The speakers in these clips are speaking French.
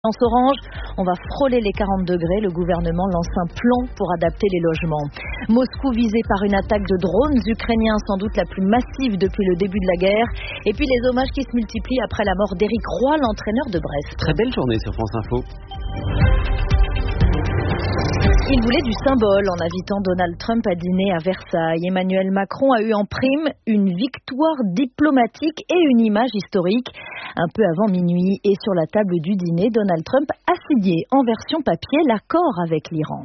Orange, on va frôler les 40 degrés. Le gouvernement lance un plan pour adapter les logements. Moscou visé par une attaque de drones ukrainiens, sans doute la plus massive depuis le début de la guerre. Et puis les hommages qui se multiplient après la mort d'Éric Roy, l'entraîneur de Brest. Très belle journée sur France Info. Il voulait du symbole en invitant Donald Trump à dîner à Versailles. Emmanuel Macron a eu en prime une victoire diplomatique et une image historique. Un peu avant minuit et sur la table du dîner, Donald Trump a signé en version papier l'accord avec l'Iran.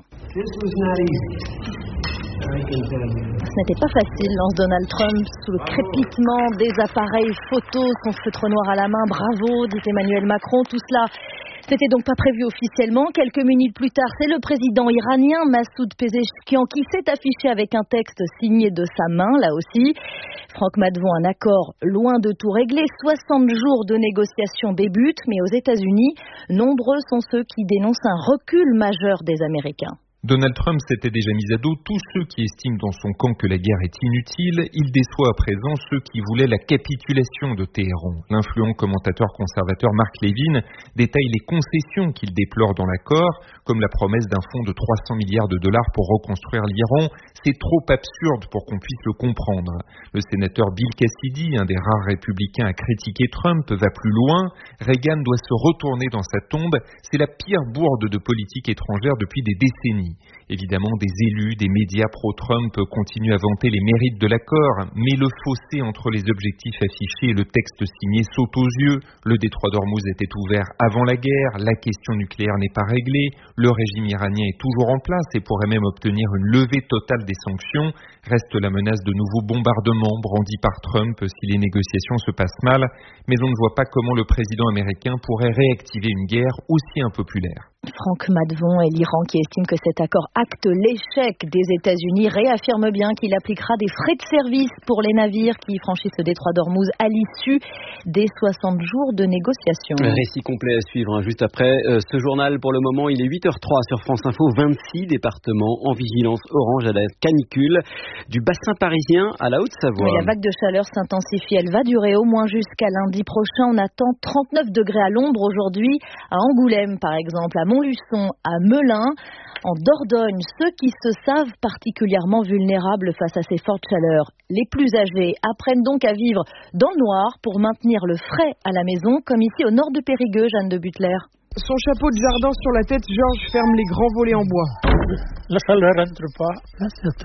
Ce n'était pas facile, lance Donald Trump, sous le crépitement des appareils photos, son feutre noir à la main. Bravo, dit Emmanuel Macron, tout cela. C'était donc pas prévu officiellement. Quelques minutes plus tard, c'est le président iranien Massoud Pezeshkian qui s'est affiché avec un texte signé de sa main, là aussi. Franck Maddevon, un accord loin de tout régler. 60 jours de négociations débutent, mais aux États-Unis, nombreux sont ceux qui dénoncent un recul majeur des Américains. Donald Trump s'était déjà mis à dos tous ceux qui estiment dans son camp que la guerre est inutile. Il déçoit à présent ceux qui voulaient la capitulation de Téhéran. L'influent commentateur conservateur Mark Levin détaille les concessions qu'il déplore dans l'accord, comme la promesse d'un fonds de 300 milliards de dollars pour reconstruire l'Iran. C'est trop absurde pour qu'on puisse le comprendre. Le sénateur Bill Cassidy, un des rares républicains à critiquer Trump, va plus loin. Reagan doit se retourner dans sa tombe. C'est la pire bourde de politique étrangère depuis des décennies. Évidemment, des élus, des médias pro-Trump continuent à vanter les mérites de l'accord, mais le fossé entre les objectifs affichés et le texte signé saute aux yeux. Le détroit d'Ormuz était ouvert avant la guerre, la question nucléaire n'est pas réglée, le régime iranien est toujours en place et pourrait même obtenir une levée totale des sanctions. Reste la menace de nouveaux bombardements brandis par Trump si les négociations se passent mal, mais on ne voit pas comment le président américain pourrait réactiver une guerre aussi impopulaire. Franck Maddevon et l'Iran qui estime que cet accord acte l'échec des États-Unis réaffirme bien qu'il appliquera des frais de service pour les navires qui franchissent le détroit d'Ormuz à l'issue des 60 jours de négociations. Récit complet à suivre juste après ce journal. Pour le moment, il est 8h03 sur France Info. 26 départements en vigilance orange à la canicule du bassin parisien à la Haute-Savoie. Oui, la vague de chaleur s'intensifie. Elle va durer au moins jusqu'à lundi prochain. On attend 39 degrés à l'ombre aujourd'hui à Angoulême, par exemple, à Montluçon, à Melun. En Dordogne, ceux qui se savent particulièrement vulnérables face à ces fortes chaleurs, les plus âgés, apprennent donc à vivre dans le noir pour maintenir le frais à la maison, comme ici au nord de Périgueux, Jeanne de Butler. Son chapeau de jardin sur la tête, Georges ferme les grands volets en bois. La chaleur rentre pas. Là, c'est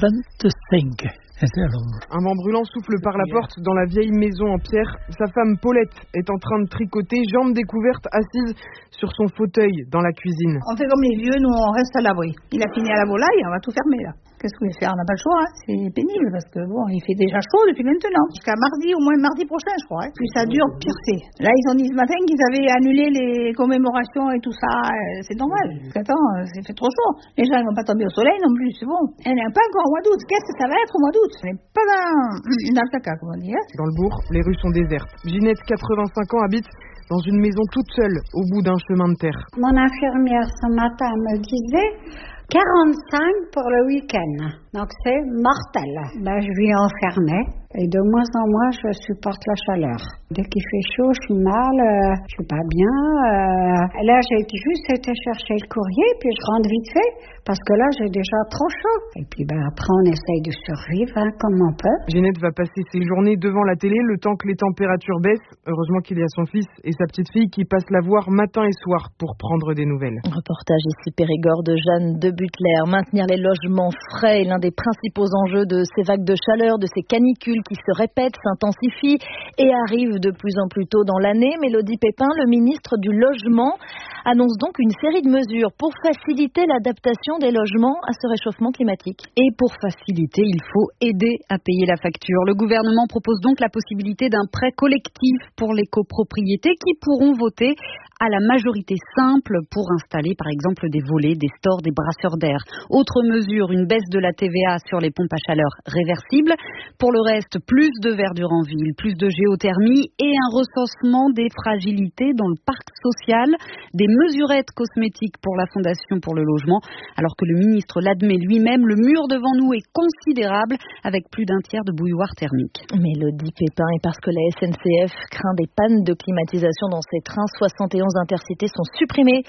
35. Un vent brûlant souffle par la porte dans la vieille maison en pierre. Sa femme Paulette est en train de tricoter, jambes découvertes, assise sur son fauteuil dans la cuisine. On fait comme les vieux, nous on reste à l'abri. Il a fini à la volaille, on va tout fermer là. Qu'est-ce qu'on va faire? On n'a pas le choix, hein. C'est pénible parce que bon, il fait déjà chaud depuis maintenant. Jusqu'à mardi, au moins mardi prochain, je crois. Hein. Plus ça dure, pire c'est. Là, ils ont dit ce matin qu'ils avaient annulé les commémorations et tout ça. C'est normal. Parce qu'attends, c'est fait trop chaud. Les gens ne vont pas tomber au soleil non plus, c'est bon. Elle n'est pas encore au mois d'août. Qu'est-ce que ça va être au mois d'août? On n'est pas dans le caca, comme on dit. Hein. Dans le bourg, les rues sont désertes. Ginette, 85 ans, habite dans une maison toute seule, au bout d'un chemin de terre. Mon infirmière ce matin me disait 45 pour le week-end. Donc c'est mortel. Là, je vis enfermée et de moins en moins, je supporte la chaleur. Dès qu'il fait chaud, je suis mal, je suis pas bien. Là, j'ai juste été chercher le courrier, puis je rentre vite fait, parce que là, j'ai déjà trop chaud. Et puis après, on essaye de survivre comme on peut. Ginette va passer ses journées devant la télé, le temps que les températures baissent. Heureusement qu'il y a son fils et sa petite fille qui passent la voir matin et soir pour prendre des nouvelles. Reportage ici Périgord de Jeanne de Butler. Maintenir les logements frais est l'un des principaux enjeux de ces vagues de chaleur, de ces canicules qui se répètent, s'intensifient et arrivent de plus en plus tôt dans l'année. Mélodie Pépin, le ministre du Logement, annonce donc une série de mesures pour faciliter l'adaptation des logements à ce réchauffement climatique. Et pour faciliter, il faut aider à payer la facture. Le gouvernement propose donc la possibilité d'un prêt collectif pour les copropriétés qui pourront voter à la majorité simple pour installer par exemple des volets, des stores, des brasseurs d'air. Autre mesure, une baisse de la TVA sur les pompes à chaleur réversibles. Pour le reste, plus de verdure en ville, plus de géothermie et un recensement des fragilités dans le parc social, des mesurettes cosmétiques pour la Fondation pour le logement, alors que le ministre l'admet lui-même, le mur devant nous est considérable avec plus d'un tiers de bouilloire thermique. Mélodie Pépin, et parce que la SNCF craint des pannes de climatisation dans ses trains, 71 intercités sont supprimés